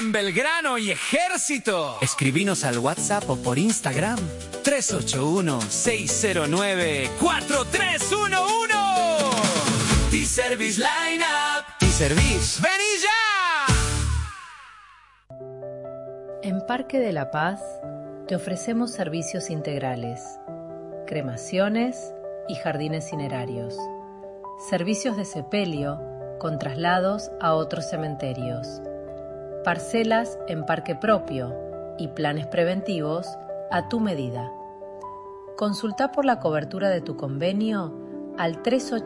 en Belgrano y Ejército. Escribinos al WhatsApp o por Instagram 381-609-4311. T-Service Lineup. T-Service. ¡Vení ya! En Parque de la Paz te ofrecemos servicios integrales, cremaciones y jardines cinerarios, servicios de sepelio con traslados a otros cementerios, parcelas en parque propio y planes preventivos a tu medida. Consulta por la cobertura de tu convenio al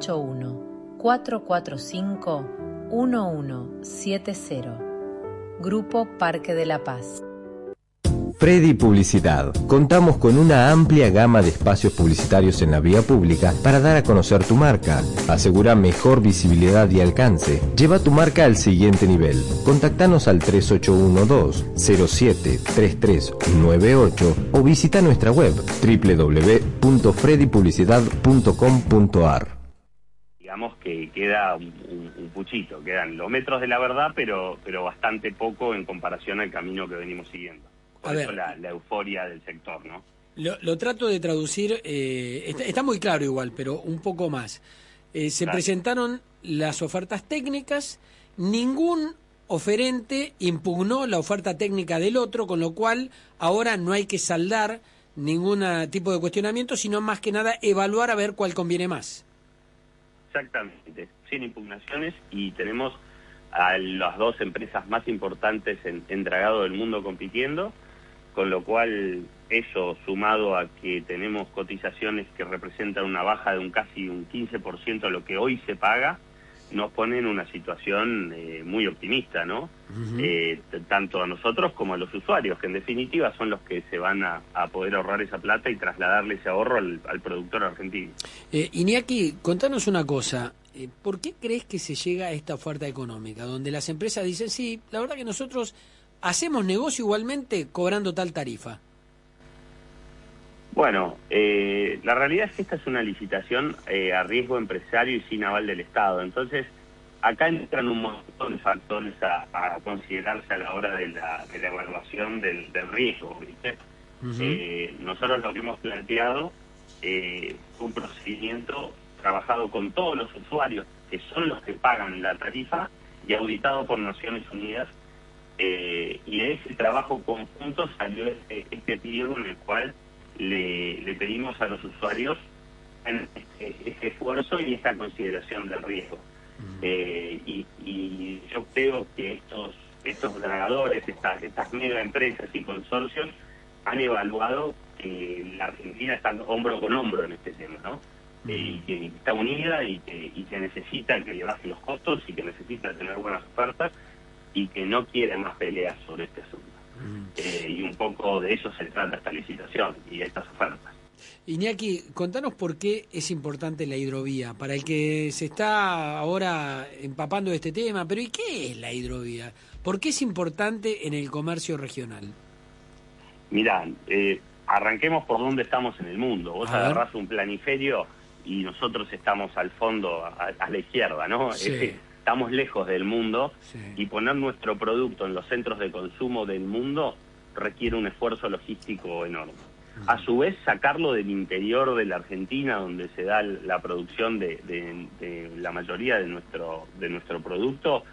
381-445-1170. Grupo Parque de la Paz. Freddy Publicidad. Contamos con una amplia gama de espacios publicitarios en la vía pública para dar a conocer tu marca. Asegura mejor visibilidad y alcance. Lleva tu marca al siguiente nivel. Contactanos al 3812-073398 o visita nuestra web www.freddypublicidad.com.ar. Digamos que queda un puchito, quedan los metros de la verdad, pero bastante poco en comparación al camino que venimos siguiendo. Por eso la euforia del sector, ¿no? Lo trato de traducir, está muy claro igual, pero un poco más. Se presentaron las ofertas técnicas, ningún oferente impugnó la oferta técnica del otro, con lo cual ahora no hay que saldar ningún tipo de cuestionamiento, sino más que nada evaluar a ver cuál conviene más. Exactamente, sin impugnaciones, y tenemos a las dos empresas más importantes en dragado del mundo compitiendo, con lo cual eso sumado a que tenemos cotizaciones que representan una baja de casi un 15% de lo que hoy se paga, nos pone en una situación muy optimista, ¿no? Tanto a nosotros como a los usuarios, que en definitiva son los que se van a poder ahorrar esa plata y trasladarle ese ahorro al productor argentino. Iñaki, contanos una cosa. ¿Por qué crees que se llega a esta oferta económica, donde las empresas dicen, sí, la verdad que nosotros hacemos negocio igualmente cobrando tal tarifa? Bueno, la realidad es que esta es una licitación a riesgo empresario y sin aval del Estado. Entonces, acá entran un montón de factores a considerarse a la hora de la evaluación del riesgo, ¿viste? Nosotros lo que hemos planteado un procedimiento trabajado con todos los usuarios, que son los que pagan la tarifa, y auditado por Naciones Unidas, y de ese trabajo conjunto salió este pliego en el cual le pedimos a los usuarios este esfuerzo y esta consideración del riesgo. Y yo creo que estos dragadores, estas mega empresas y consorcios han evaluado que la Argentina está hombro con hombro en este tema, ¿no? Y que está unida y que necesita que le baje los costos y que necesita tener buenas ofertas y que no quiere más peleas sobre este asunto. Y un poco de eso se trata esta licitación y estas ofertas. Iñaki, contanos por qué es importante la hidrovía, para el que se está ahora empapando de este tema, pero ¿y qué es la hidrovía? ¿Por qué es importante en el comercio regional? Mirá, arranquemos por dónde estamos en el mundo. Vos agarrás un planiferio y nosotros estamos al fondo, a la izquierda, ¿no? Sí. Estamos lejos del mundo, y poner nuestro producto en los centros de consumo del mundo requiere un esfuerzo logístico enorme. A su vez, sacarlo del interior de la Argentina, donde se da la producción de la mayoría de nuestro producto,